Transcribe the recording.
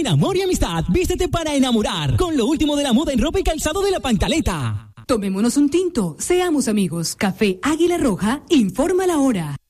En Amor y Amistad, vístete para enamorar con lo último de la moda en ropa y calzado de La Pantaleta. Tomémonos un tinto, seamos amigos. Café Águila Roja, informa la hora.